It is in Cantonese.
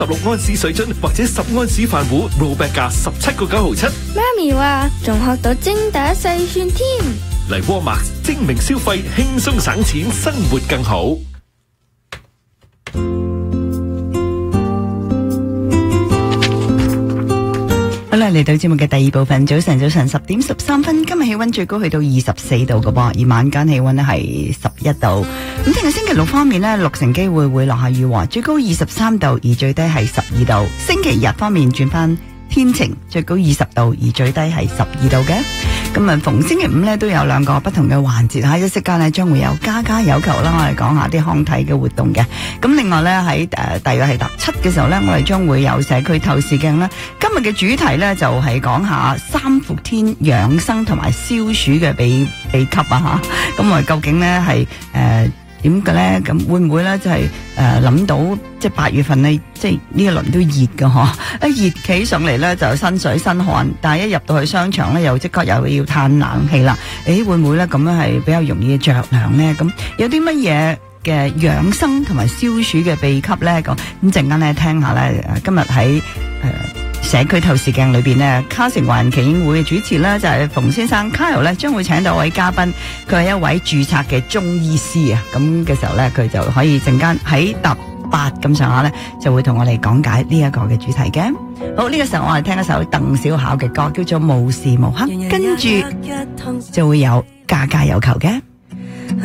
16安士水樽或者10安士飯壺 rollback 價17個9毫7。 媽咪話仲學到精打細算添。 嚟 Walmart 精明消費，輕鬆省錢，生活更好。 好啦，嚟到節目嘅第二部分，早晨10點13分，今日氣溫最高去到24度嘅噃，而晚間氣溫咧係11度。咁聽日星期六方面呢，6成機會會落下雨，最高23度，而最低係12度。星期日方面轉翻天晴，最高20度，而最低係12度嘅。咁啊，逢星期五咧都有2個不同嘅環節吓，一息間咧將會有家家有球啦，我哋講下啲康體嘅活動嘅。咁另外咧喺大約係踏7嘅時候咧，我哋將會有社區透視鏡啦。今日嘅主題咧就係講下三伏天養生同埋消暑嘅秘笈啊吓。咁我哋究竟咧係點嘅咧？咁會唔會咧？就係諗到即係8月份咧，即係呢一輪都熱嘅嗬，一熱起上嚟咧就身水身汗，但係一入到去商場咧又即刻又要嘆冷氣啦。會唔會咧咁樣係比較容易着涼咧？咁有啲乜嘢嘅養生同埋消暑嘅秘笈咧？咁陣間咧聽下咧，今日喺社區透視鏡裏邊呢，卡城華人耆英會嘅主持呢，就係馮先生 Kyle 呢，將會請到一位嘉賓，佢係一位註冊嘅中醫師啊。咁嘅時候呢，佢就可以陣間喺踏8咁上下呢，就會同我哋講解呢一個嘅主題嘅。好，呢個時候我哋聽一首鄧小巧嘅歌，叫做無時無刻，跟住就會有家家有求嘅。